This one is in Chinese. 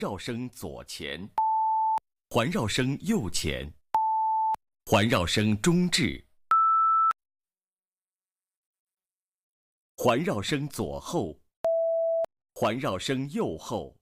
绕声左前，环绕声右前，环绕声中置，环绕声左后，环绕声右后。